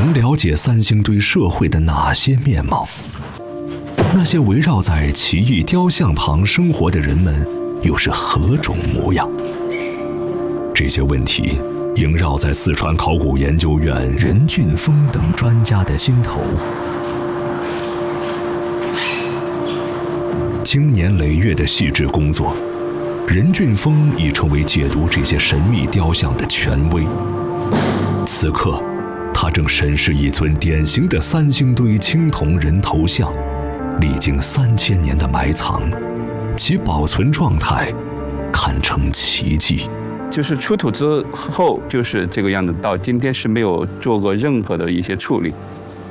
能了解三星堆社会的哪些面貌？那些围绕在奇异雕像旁生活的人们又是何种模样？这些问题萦绕在四川考古研究院任俊峰等专家的心头。经年累月的细致工作，任俊峰已成为解读这些神秘雕像的权威。此刻，他正审视一尊典型的三星堆青铜人头像，历经3000年的埋藏，其保存状态堪称奇迹。 就是出土之后就是这个样子，到今天是没有做过任何的一些处理。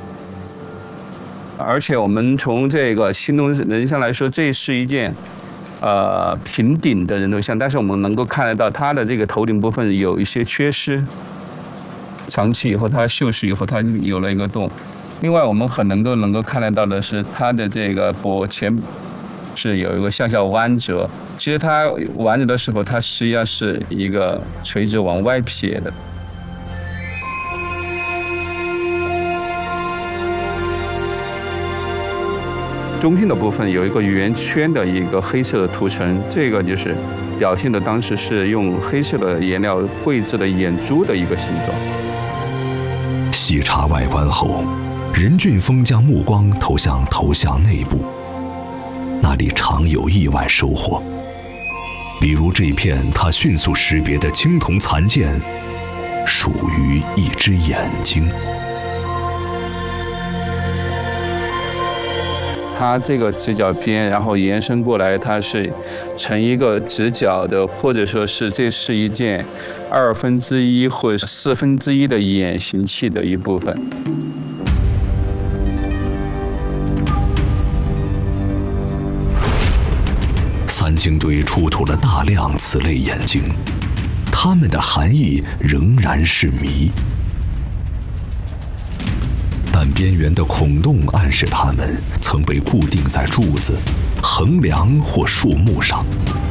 而且我们从这个青铜人像来说，这是一件平顶的人头像，但是我们能够看得到它的这个头顶部分有一些缺失，长期以后它锈蚀以后它有了一个洞。另外我们很能够看得到的是它的这个脖前是有一个向下弯折，其实它弯折的时候它实际上是一个垂直往外撇的。中心的部分有一个圆圈的一个黑色的涂层，这个就是表现的当时是用黑色的颜料绘制的眼珠的一个形状。 细查外观后，任俊峰将目光投向头像内部，那里常有意外收获。比如这片他迅速识别的青铜残件，属于一只眼睛。 它这个直角边，然后延伸过来，它是成一个直角的，或者说是这是一件1/2或者1/4的眼形器的一部分。 三星堆出土了大量此类眼睛，它们的含义仍然是谜。但边缘的孔洞暗示它们曾被固定在柱子、横梁或树木上。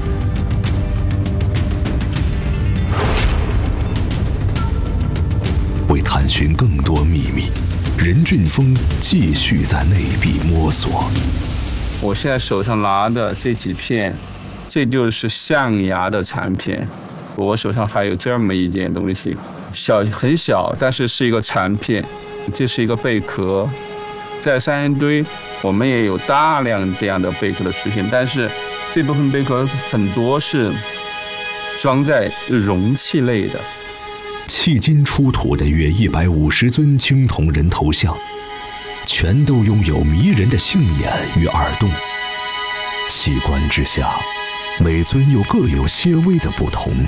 为探寻更多秘密，任俊峰继续在内壁摸索。 我现在手上拿的这几片，这就是象牙的残片。我手上还有这么一件东西，很小，但是是一个残片。这是一个贝壳，在三星堆我们也有大量这样的贝壳的出现，但是这部分贝壳很多是装在容器类的。 迄今出土的约150尊青铜人头像，全都拥有迷人的杏眼与耳洞。细观之下，每尊又各有些微的不同。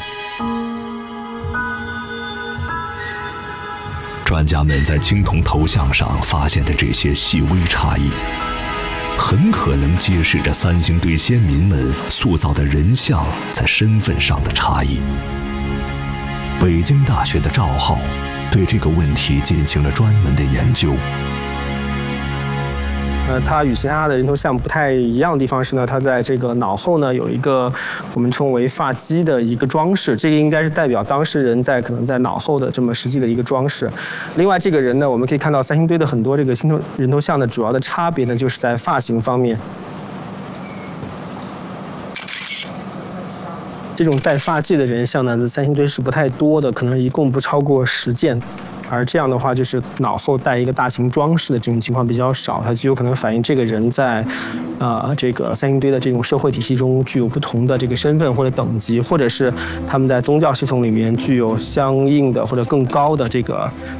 专家们在青铜头像上发现的这些细微差异，很可能揭示着三星堆先民们塑造的人像在身份上的差异。北京大学的赵浩对这个问题进行了专门的研究。 它与其他的人头像不太一样的地方是呢，它在这个脑后呢有一个我们称为发基的一个装饰，这个应该是代表当事人可能在脑后的这么实际的一个装饰。另外，这个人呢，我们可以看到三星堆的很多这个青铜人头像的主要的差别呢，就是在发型方面。这种带发髻的人像呢，在三星堆是不太多的，可能一共不超过10件。而这样的话，就是脑后带一个大型装饰的这种情况比较少，它就有可能反映这个人在，这个三星堆的这种社会体系中具有不同的这个身份或者等级，或者是他们在宗教系统里面具有相应的或者更高的这个